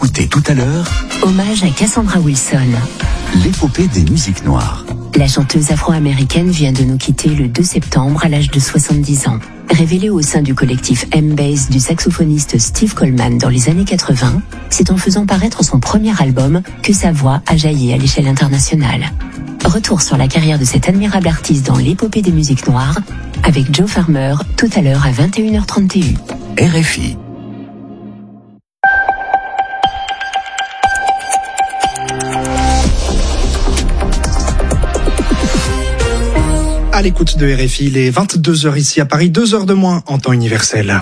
écouter tout à l'heure, hommage à Cassandra Wilson. L'épopée des musiques noires. La chanteuse afro-américaine vient de nous quitter le 2 septembre à l'âge de 70 ans. Révélée au sein du collectif M-Bass du saxophoniste Steve Coleman dans les années 80, c'est en faisant paraître son premier album que sa voix a jailli à l'échelle internationale. Retour sur la carrière de cette admirable artiste dans l'épopée des musiques noires avec Joe Farmer tout à l'heure à 21h31. RFI. À l'écoute de RFI, il est 22h ici à Paris, 2 heures de moins en temps universel.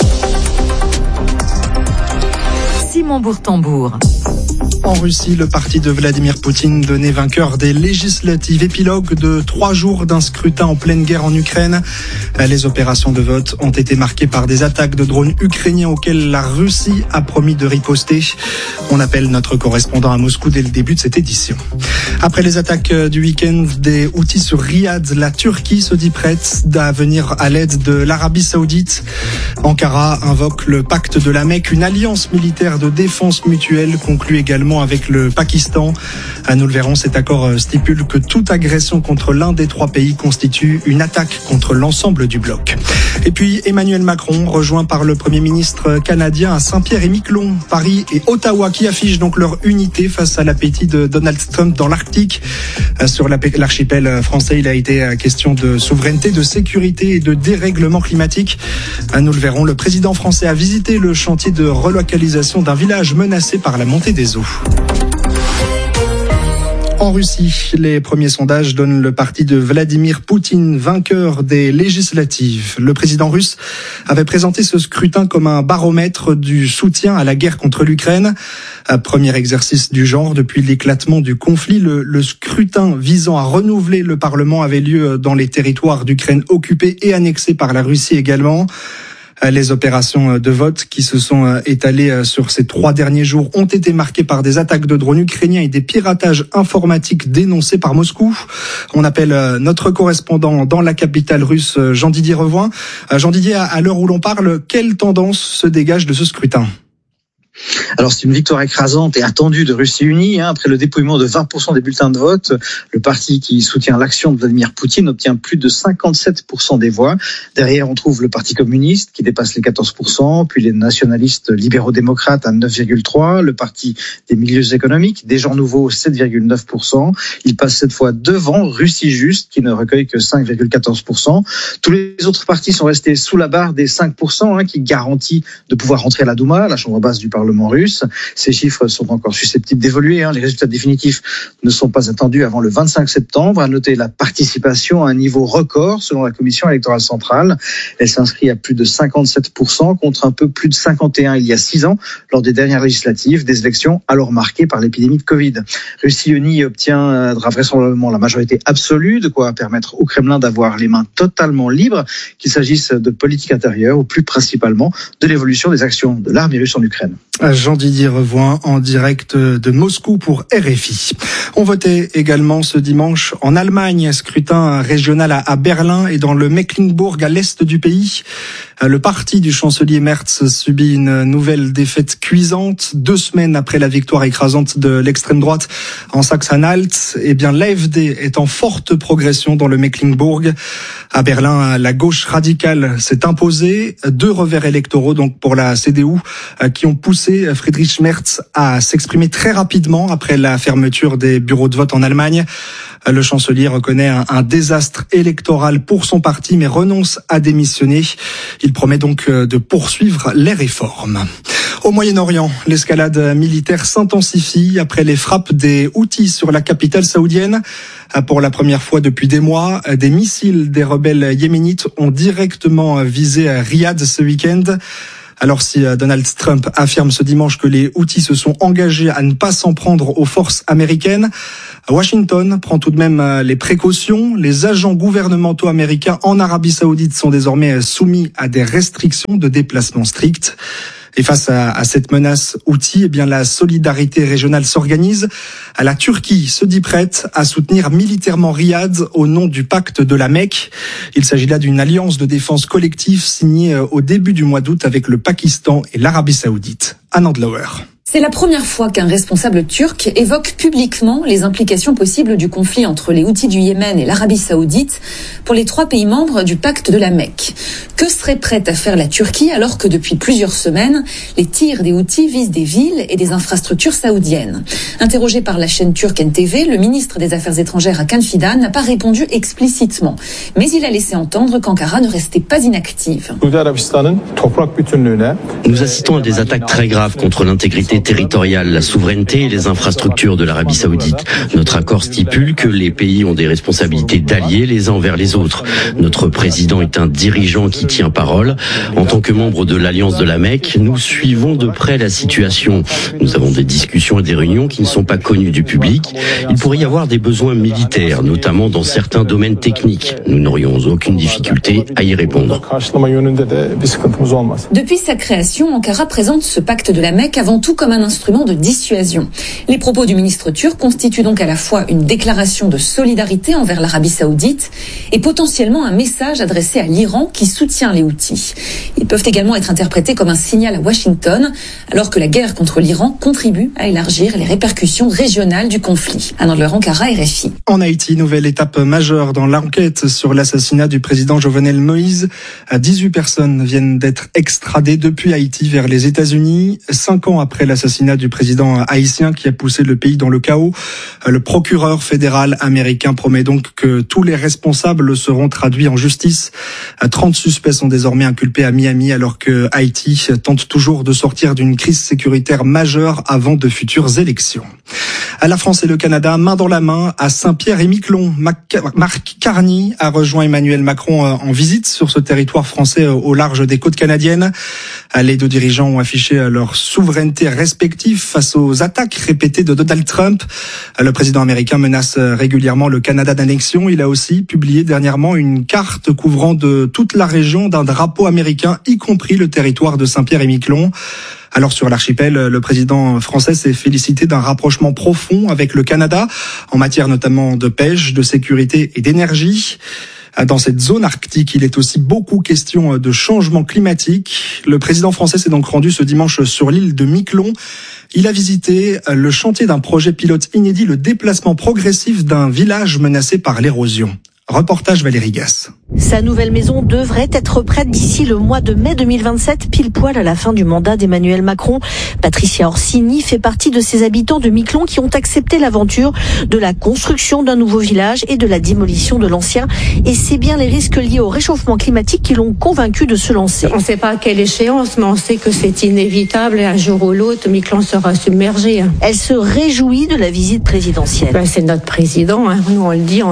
Simon Bourtambour. En Russie, le parti de Vladimir Poutine donné vainqueur des législatives. Épilogue de 3 jours d'un scrutin en pleine guerre en Ukraine. Les opérations de vote ont été marquées par des attaques de drones ukrainiens auxquelles la Russie a promis de riposter. On appelle notre correspondant à Moscou dès le début de cette édition. Après les attaques du week-end des Houthis sur Riyad, la Turquie se dit prête à venir à l'aide de l'Arabie Saoudite. Ankara invoque le pacte de la Mecque, une alliance militaire de défense mutuelle conclue également avec le Pakistan. Nous le verrons, cet accord stipule que toute agression contre l'un des 3 pays constitue une attaque contre l'ensemble du bloc. Et puis Emmanuel Macron, rejoint par le Premier ministre canadien à Saint-Pierre-et-Miquelon, Paris et Ottawa, qui affichent donc leur unité face à l'appétit de Donald Trump dans l'Arctique. Sur l'archipel français, il a été question de souveraineté, de sécurité et de dérèglement climatique. Nous le verrons, le président français a visité le chantier de relocalisation d'un village menacé par la montée des eaux. En Russie, les premiers sondages donnent le parti de Vladimir Poutine vainqueur des législatives. Le président russe avait présenté ce scrutin comme un baromètre du soutien à la guerre contre l'Ukraine. Premier exercice du genre depuis l'éclatement du conflit. Le scrutin visant à renouveler le Parlement avait lieu dans les territoires d'Ukraine occupés et annexés par la Russie également. Les opérations de vote qui se sont étalées sur ces 3 derniers jours ont été marquées par des attaques de drones ukrainiens et des piratages informatiques dénoncés par Moscou. On appelle notre correspondant dans la capitale russe, Jean-Didier Revoin. Jean-Didier, à l'heure où l'on parle, quelle tendance se dégage de ce scrutin ? Alors c'est une victoire écrasante et attendue de Russie unie. Après le dépouillement de 20% des bulletins de vote, le parti qui soutient l'action de Vladimir Poutine obtient plus de 57% des voix. Derrière, on trouve le parti communiste qui dépasse les 14%, puis les nationalistes libéraux-démocrates à 9,3%, le parti des milieux économiques, des gens nouveaux, 7,9%. Il passe cette fois devant Russie Juste qui ne recueille que 5,14%. Tous les autres partis sont restés sous la barre des 5%, qui garantit de pouvoir rentrer à la Douma, la chambre basse du Parlement russe. Ces chiffres sont encore susceptibles d'évoluer. Les résultats définitifs ne sont pas attendus avant le 25 septembre. À noter la participation à un niveau record selon la Commission électorale centrale. Elle s'inscrit à plus de 57% contre un peu plus de 51% il y a 6 ans lors des dernières législatives, des élections alors marquées par l'épidémie de Covid. Russie unie obtiendra vraisemblablement la majorité absolue, de quoi permettre au Kremlin d'avoir les mains totalement libres, qu'il s'agisse de politique intérieure ou plus principalement de l'évolution des actions de l'armée russe en Ukraine. Jean-Didier Revoin en direct de Moscou pour RFI. On votait également ce dimanche en Allemagne, scrutin régional à Berlin et dans le Mecklembourg à l'est du pays. Le parti du chancelier Merz subit une nouvelle défaite cuisante. 2 semaines après la victoire écrasante de l'extrême droite en Saxe-Anhalt, l'AfD est en forte progression dans le Mecklembourg. À Berlin, la gauche radicale s'est imposée. 2 revers électoraux donc pour la CDU qui ont poussé Friedrich Merz à s'exprimer très rapidement après la fermeture des bureaux de vote en Allemagne. Le chancelier reconnaît un désastre électoral pour son parti, mais renonce à démissionner. Il promet donc de poursuivre les réformes. Au Moyen-Orient, l'escalade militaire s'intensifie après les frappes des Houthis sur la capitale saoudienne. Pour la première fois depuis des mois, des missiles des rebelles yéménites ont directement visé Riyad ce week-end. Alors si Donald Trump affirme ce dimanche que les Houthis se sont engagés à ne pas s'en prendre aux forces américaines, Washington prend tout de même les précautions. Les agents gouvernementaux américains en Arabie Saoudite sont désormais soumis à des restrictions de déplacement strictes. Et face à cette menace Houthi, la solidarité régionale s'organise. La Turquie se dit prête à soutenir militairement Riyad au nom du pacte de la Mecque. Il s'agit là d'une alliance de défense collective signée au début du mois d'août avec le Pakistan et l'Arabie Saoudite. Anand Lauer. C'est la première fois qu'un responsable turc évoque publiquement les implications possibles du conflit entre les Houthis du Yémen et l'Arabie Saoudite pour les 3 pays membres du pacte de la Mecque. Que serait prête à faire la Turquie alors que depuis plusieurs semaines, les tirs des Houthis visent des villes et des infrastructures saoudiennes? Interrogé par la chaîne turque NTV, le ministre des Affaires étrangères Hakan Fidan n'a pas répondu explicitement, mais il a laissé entendre qu'Ankara ne restait pas inactive. Nous assistons à des attaques très graves contre l'intégrité territoriale, la souveraineté et les infrastructures de l'Arabie Saoudite. Notre accord stipule que les pays ont des responsabilités d'alliés les uns envers les autres. Notre président est un dirigeant qui tient parole. En tant que membre de l'Alliance de la Mecque, nous suivons de près la situation. Nous avons des discussions et des réunions qui ne sont pas connues du public. Il pourrait y avoir des besoins militaires, notamment dans certains domaines techniques. Nous n'aurions aucune difficulté à y répondre. Depuis sa création, Ankara présente ce pacte de la Mecque avant tout comme un instrument de dissuasion. Les propos du ministre turc constituent donc à la fois une déclaration de solidarité envers l'Arabie Saoudite et potentiellement un message adressé à l'Iran qui soutient les Houthis. Ils peuvent également être interprétés comme un signal à Washington, alors que la guerre contre l'Iran contribue à élargir les répercussions régionales du conflit. Anne-Laure Ankara, RFI. En Haïti, nouvelle étape majeure dans l'enquête sur l'assassinat du président Jovenel Moïse. 18 personnes viennent d'être extradées depuis Haïti vers les États-Unis. 5 ans après l'assassinat du président haïtien qui a poussé le pays dans le chaos, le procureur fédéral américain promet donc que tous les responsables seront traduits en justice. 30 suspects sont désormais inculpés à Miami alors que Haïti tente toujours de sortir d'une crise sécuritaire majeure avant de futures élections. La France et le Canada, main dans la main, à Saint-Pierre-et-Miquelon. Marc Carney a rejoint Emmanuel Macron en visite sur ce territoire français au large des côtes canadiennes. Les 2 dirigeants ont affiché leur souveraineté respective face aux attaques répétées de Donald Trump. Le président américain menace régulièrement le Canada d'annexion. Il a aussi publié dernièrement une carte couvrant de toute la région d'un drapeau américain, y compris le territoire de Saint-Pierre-et-Miquelon. Alors sur l'archipel, le président français s'est félicité d'un rapprochement profond avec le Canada, en matière notamment de pêche, de sécurité et d'énergie. Dans cette zone arctique, il est aussi beaucoup question de changement climatique. Le président français s'est donc rendu ce dimanche sur l'île de Miquelon. Il a visité le chantier d'un projet pilote inédit, le déplacement progressif d'un village menacé par l'érosion. Reportage Valérie Gasse. Sa nouvelle maison devrait être prête d'ici le mois de mai 2027, pile poil à la fin du mandat d'Emmanuel Macron. Patricia Orsini fait partie de ces habitants de Miquelon qui ont accepté l'aventure de la construction d'un nouveau village et de la démolition de l'ancien. Et c'est bien les risques liés au réchauffement climatique qui l'ont convaincu de se lancer. On ne sait pas à quelle échéance, mais on sait que c'est inévitable et un jour ou l'autre, Miquelon sera submergé. Elle se réjouit de la visite présidentielle. C'est notre président, hein. Nous on le dit,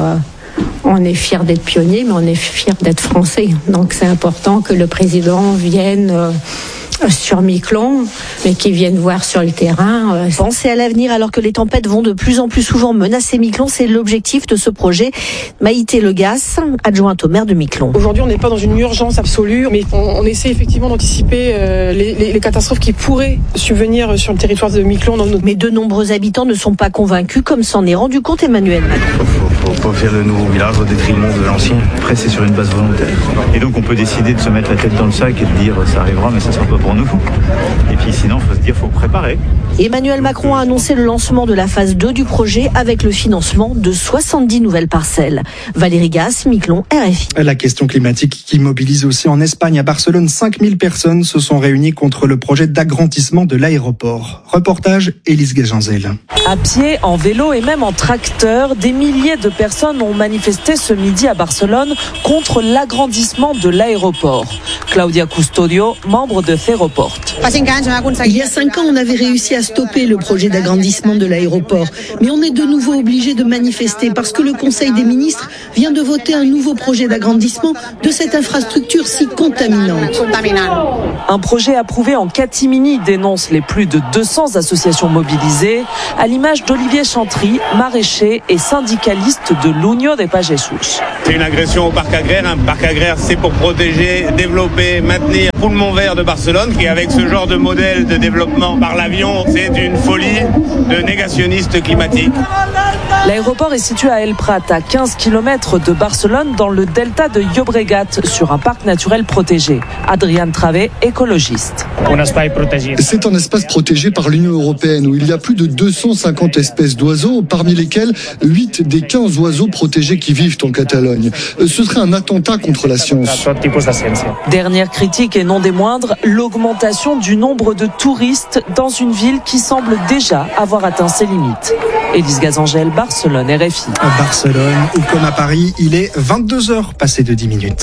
on est fiers d'être pionniers, mais on est fiers d'être français. Donc c'est important que le président vienne sur Miquelon, mais qu'ils viennent voir sur le terrain. Penser à l'avenir alors que les tempêtes vont de plus en plus souvent menacer Miquelon, c'est l'objectif de ce projet. Maïté Legas, adjointe au maire de Miquelon. Aujourd'hui, on n'est pas dans une urgence absolue, mais on essaie effectivement d'anticiper les catastrophes qui pourraient subvenir sur le territoire de Miquelon. Mais de nombreux habitants ne sont pas convaincus, comme s'en est rendu compte Emmanuel Macron. Faut pas faire le nouveau village au détriment de l'ancien. Après, c'est sur une base volontaire. Et donc, on peut décider de se mettre la tête dans le sac et de dire ça arrivera, mais ça sera pas pour nous. Et puis sinon, il faut se dire, faut préparer. Emmanuel Macron a annoncé le lancement de la phase 2 du projet avec le financement de 70 nouvelles parcelles. Valérie Gasse, Miquelon, RFI. La question climatique qui mobilise aussi en Espagne. À Barcelone, 5000 personnes se sont réunies contre le projet d'agrandissement de l'aéroport. Reportage, Élise Gagenzel. À pied, en vélo et même en tracteur, des milliers de personnes ont manifesté ce midi à Barcelone contre l'agrandissement de l'aéroport. Claudia Custodio, membre de Ferroport. Il y a 5 ans, on avait réussi à stopper le projet d'agrandissement de l'aéroport. Mais on est de nouveau obligé de manifester parce que le Conseil des ministres vient de voter un nouveau projet d'agrandissement de cette infrastructure si contaminante. Un projet approuvé en catimini dénonce les plus de 200 associations mobilisées, à l'image d'Olivier Chantry, maraîcher et syndicaliste de l'Unió de Pagesos. C'est une agression au parc agraire. Un parc agraire, c'est pour protéger, développer, maintenir poumon vert de Barcelone, qui avec ce genre de modèle de développement par l'avion, c'est une folie de négationnistes climatiques. L'aéroport est situé à El Prat, à 15 km de Barcelone, dans le delta de Llobregat, sur un parc naturel protégé. Adrian Travé, écologiste. C'est un espace protégé par l'Union européenne où il y a plus de 250 espèces d'oiseaux, parmi lesquelles 8 des 15 oiseaux protégés qui vivent en Catalogne. Ce serait un attentat contre la science. Dernière critique et non des moindres, l'augmentation du nombre de touristes dans une ville qui semble déjà avoir atteint ses limites. Élise Gazangel, Barcelone, RFI. À Barcelone, ou comme à Paris, il est 22h passé de 10 minutes.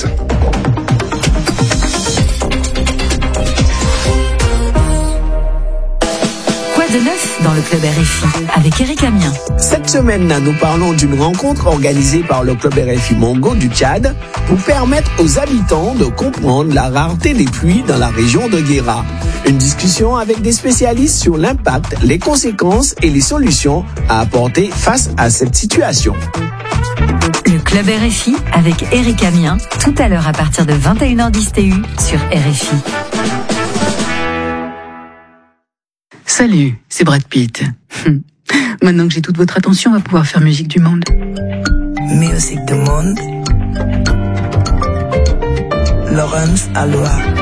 De neuf dans le club RFI avec Eric Amien. Cette semaine, nous parlons d'une rencontre organisée par le club RFI Mongo du Tchad pour permettre aux habitants de comprendre la rareté des pluies dans la région de Guéra. Une discussion avec des spécialistes sur l'impact, les conséquences et les solutions à apporter face à cette situation. Le club RFI avec Eric Amien, tout à l'heure à partir de 21h10 TU sur RFI. Salut, c'est Brad Pitt. Maintenant que j'ai toute votre attention, on va pouvoir faire musique du monde. Musique du monde. Laurence Aloha.